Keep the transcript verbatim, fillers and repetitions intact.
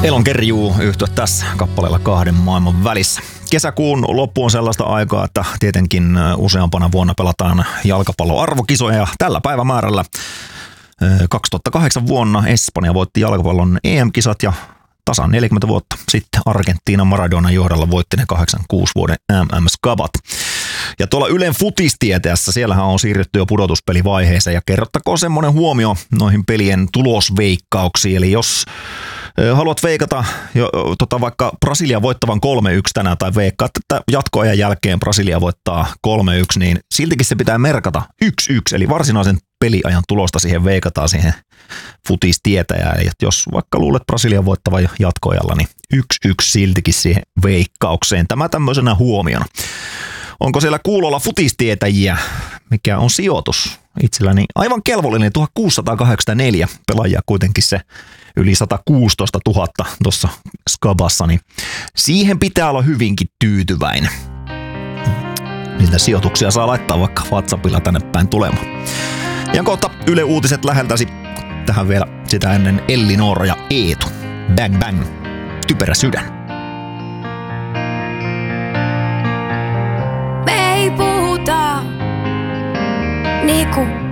Elon Kerjuu yhtyä tässä kappaleella kahden maailman välissä. Kesäkuun loppu on sellaista aikaa, että tietenkin useampana vuonna pelataan jalkapalloarvokisoja ja tällä päivämäärällä kaksituhattakahdeksan vuonna Espanja voitti jalkapallon E M-kisat ja tasan neljäkymmentä vuotta sitten Argentiina Maradonan johdolla voitti ne kahdeksankymmentäkuusi vuoden M M-skabat. Ja tuolla Ylen futistieteessä, siellähän on siirrytty jo pudotuspelivaiheeseen ja kerrottakoon semmoinen huomio noihin pelien tulosveikkauksiin. Eli jos haluat veikata jo, tota, vaikka Brasilia voittavan kolme yksi tänään tai veikkaat, että jatkoajan jälkeen Brasilia voittaa kolme yksi, niin siltikin se pitää merkata yksi yksi, eli varsinaisen peliajan tulosta siihen veikataan siihen futistietäjään. Eli jos vaikka luulet Brasilian voittavan jatkoajalla, niin yksi yksi siltikin siihen veikkaukseen. Tämä tämmöisenä huomiona. Onko siellä kuulolla futistietäjiä? Mikä on sijoitus? Itselläni aivan kelvollinen tuhatkuusisataakahdeksankymmentäneljä pelaajia kuitenkin se yli sata kuusitoista tuhatta tuossa skabassa, niin siihen pitää olla hyvinkin tyytyväinen. Niitä sijoituksia saa laittaa vaikka WhatsAppilla tänne päin tulemaan. Ja kohta Yle Uutiset läheltäsi. Tähän vielä sitä ennen Elli Noora ja Eetu. Bang bang. Typerä sydän. Me ei puhuta niinku